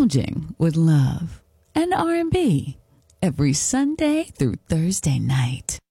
Lounging with Love and R&B every Sunday through Thursday night.